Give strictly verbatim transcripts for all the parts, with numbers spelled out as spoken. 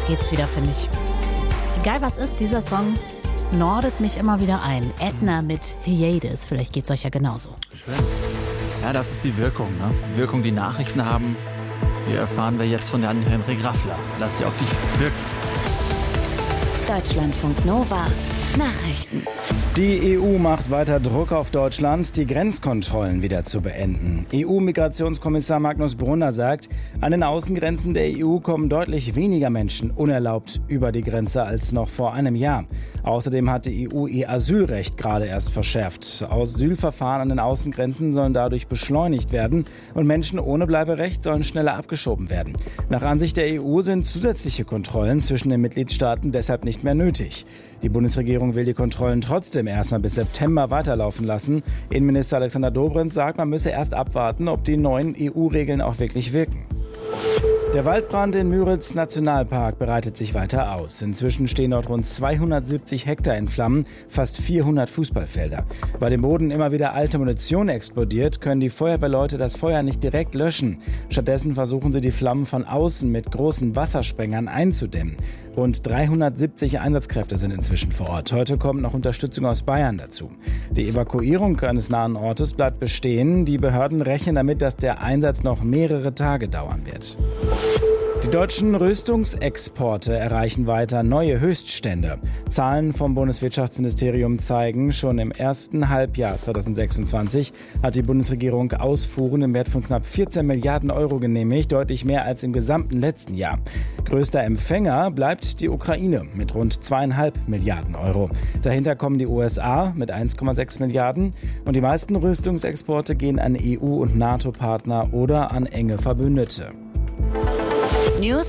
jetzt geht's wieder, finde ich. Egal was ist, dieser Song nordet mich immer wieder ein. Edna mit Hiatus, vielleicht geht's euch ja genauso. Schön. Ja, das ist die Wirkung, ne? Die Wirkung, die Nachrichten haben, die erfahren wir jetzt von Jan-Henrik Raffler. Lass die auf dich wirken. Deutschlandfunk Nova Nachrichten. Die E U macht weiter Druck auf Deutschland, die Grenzkontrollen wieder zu beenden. E U-Migrationskommissar Magnus Brunner sagt, an den Außengrenzen der E U kommen deutlich weniger Menschen unerlaubt über die Grenze als noch vor einem Jahr. Außerdem hat die E U ihr Asylrecht gerade erst verschärft. Asylverfahren an den Außengrenzen sollen dadurch beschleunigt werden und Menschen ohne Bleiberecht sollen schneller abgeschoben werden. Nach Ansicht der E U sind zusätzliche Kontrollen zwischen den Mitgliedstaaten deshalb nicht mehr nötig. Die Bundesregierung will die Kontrollen trotzdem erstmal bis September weiterlaufen lassen. Innenminister Alexander Dobrindt sagt, man müsse erst abwarten, ob die neuen E U-Regeln auch wirklich wirken. Der Waldbrand in Müritz Nationalpark breitet sich weiter aus. Inzwischen stehen dort rund zweihundertsiebzig Hektar in Flammen, fast vierhundert Fußballfelder. Weil im Boden immer wieder alte Munition explodiert, können die Feuerwehrleute das Feuer nicht direkt löschen. Stattdessen versuchen sie, die Flammen von außen mit großen Wassersprengern einzudämmen. Rund dreihundertsiebzig Einsatzkräfte sind inzwischen vor Ort. Heute kommt noch Unterstützung aus Bayern dazu. Die Evakuierung eines nahen Ortes bleibt bestehen. Die Behörden rechnen damit, dass der Einsatz noch mehrere Tage dauern wird. Die deutschen Rüstungsexporte erreichen weiter neue Höchststände. Zahlen vom Bundeswirtschaftsministerium zeigen, schon im ersten Halbjahr zweitausendsechsundzwanzig hat die Bundesregierung Ausfuhren im Wert von knapp vierzehn Milliarden Euro genehmigt, deutlich mehr als im gesamten letzten Jahr. Größter Empfänger bleibt die Ukraine mit rund zweieinhalb Milliarden Euro. Dahinter kommen die U S A mit eins Komma sechs Milliarden und die meisten Rüstungsexporte gehen an E U- und NATO-Partner oder an enge Verbündete. News.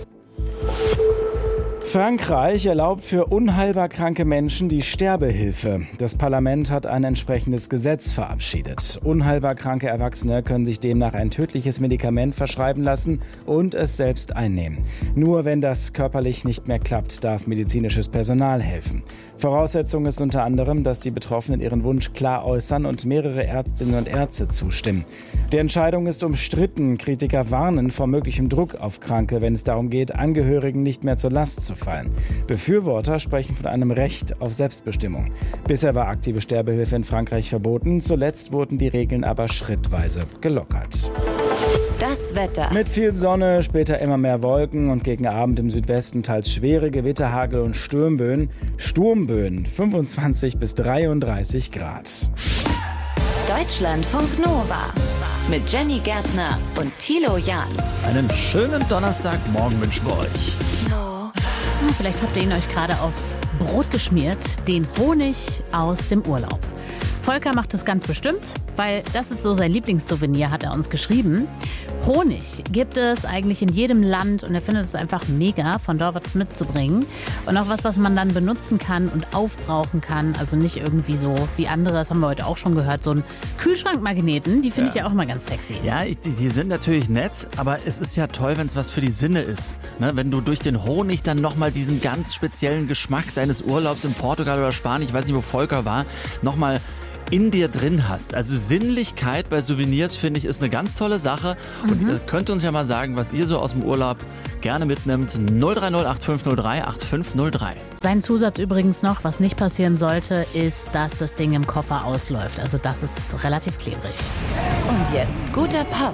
Frankreich erlaubt für unheilbar kranke Menschen die Sterbehilfe. Das Parlament hat ein entsprechendes Gesetz verabschiedet. Unheilbar kranke Erwachsene können sich demnach ein tödliches Medikament verschreiben lassen und es selbst einnehmen. Nur wenn das körperlich nicht mehr klappt, darf medizinisches Personal helfen. Voraussetzung ist unter anderem, dass die Betroffenen ihren Wunsch klar äußern und mehrere Ärztinnen und Ärzte zustimmen. Die Entscheidung ist umstritten. Kritiker warnen vor möglichem Druck auf Kranke, wenn es darum geht, Angehörigen nicht mehr zur Last zu fallen. Befürworter sprechen von einem Recht auf Selbstbestimmung. Bisher war aktive Sterbehilfe in Frankreich verboten. Zuletzt wurden die Regeln aber schrittweise gelockert. Das Wetter. Mit viel Sonne, später immer mehr Wolken und gegen Abend im Südwesten teils schwere Gewitter, Hagel und Sturmböen. Sturmböen fünfundzwanzig bis dreiunddreißig Grad. Deutschlandfunk Nova mit Jenny Gärtner und Thilo Jahn. Einen schönen Donnerstagmorgen wünschen wir euch. Vielleicht habt ihr ihn euch gerade aufs Brot geschmiert, den Honig aus dem Urlaub. Volker macht es ganz bestimmt, weil das ist so sein Lieblingssouvenir, hat er uns geschrieben. Honig gibt es eigentlich in jedem Land und er findet es einfach mega, von dort mitzubringen. Und auch was, was man dann benutzen kann und aufbrauchen kann. Also nicht irgendwie so wie andere, das haben wir heute auch schon gehört, so ein Kühlschrankmagneten, die finde ja. ich ja auch immer ganz sexy. Ja, die, die sind natürlich nett, aber es ist ja toll, wenn es was für die Sinne ist. Ne? Wenn du durch den Honig dann nochmal diesen ganz speziellen Geschmack deines Urlaubs in Portugal oder Spanien, ich weiß nicht, wo Volker war, nochmal in dir drin hast. Also Sinnlichkeit bei Souvenirs, finde ich, ist eine ganz tolle Sache. Und mhm. ihr könnt uns ja mal sagen, was ihr so aus dem Urlaub gerne mitnimmt. null drei null acht fünf null drei acht fünf null drei. Sein Zusatz übrigens noch, was nicht passieren sollte, ist, dass das Ding im Koffer ausläuft. Also das ist relativ klebrig. Und jetzt guter Pop.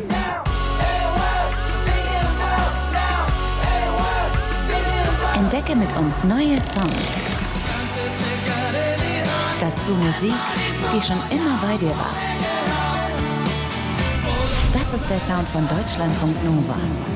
Entdecke mit uns neue Songs. Dazu Musik, die schon immer bei dir war. Das ist der Sound von Deutschlandfunk Nova.